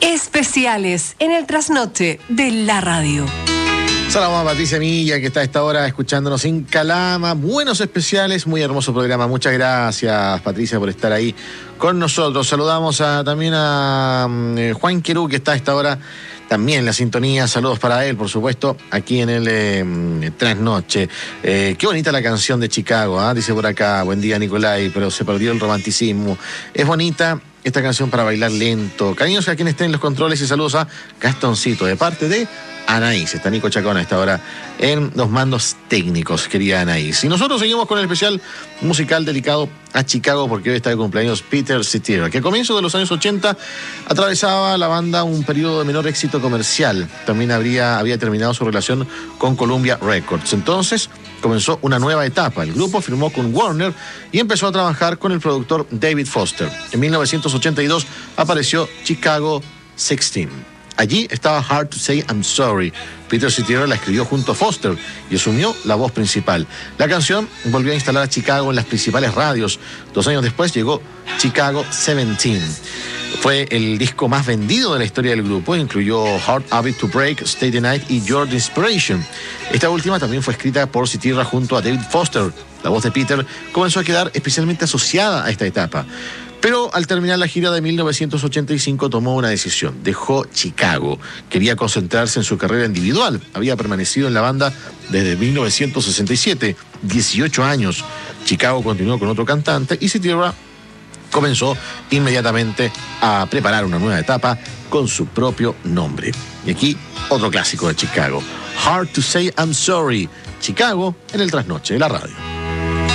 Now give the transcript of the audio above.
Especiales en el trasnoche de la radio. Saludamos a Patricia Milla, que está a esta hora escuchándonos en Calama. Buenos especiales, muy hermoso programa. Muchas gracias, Patricia, por estar ahí con nosotros. Saludamos también a Juan Querú, que está a esta hora también en la sintonía. Saludos para él, por supuesto, aquí en el Trasnoche. Qué bonita la canción de Chicago, dice por acá. Buen día, Nicolai, pero se perdió el romanticismo. Es bonita esta canción para bailar lento. Cariños a quienes estén en los controles y saludos a Gastoncito, de parte de Anaís. Está Nico Chacón a esta hora en los mandos técnicos, querida Anaís. Y nosotros seguimos con el especial musical dedicado a Chicago, porque hoy está de cumpleaños Peter Cetera, que a comienzos de los años 80 atravesaba la banda un periodo de menor éxito comercial. También había terminado su relación con Columbia Records. Entonces comenzó una nueva etapa. El grupo firmó con Warner y empezó a trabajar con el productor David Foster. En 1982 apareció Chicago 16. Allí estaba Hard to Say I'm Sorry. Peter Cetera la escribió junto a Foster y asumió la voz principal. La canción volvió a instalar a Chicago en las principales radios. 2 años después llegó Chicago 17. Fue el disco más vendido de la historia del grupo. Incluyó Hard Habit to Break, Stay the Night y Your Inspiration. Esta última también fue escrita por Cetera junto a David Foster. La voz de Peter comenzó a quedar especialmente asociada a esta etapa. Pero al terminar la gira de 1985 tomó una decisión. Dejó Chicago. Quería concentrarse en su carrera individual. Había permanecido en la banda desde 1967, 18 años. Chicago continuó con otro cantante y Cetera comenzó inmediatamente a preparar una nueva etapa con su propio nombre. Y aquí otro clásico de Chicago. Hard to Say I'm Sorry. Chicago en el Trasnoche de la radio.